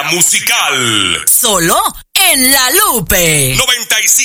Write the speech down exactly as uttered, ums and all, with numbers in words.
musical. Solo en La Lupe. noventa y cinco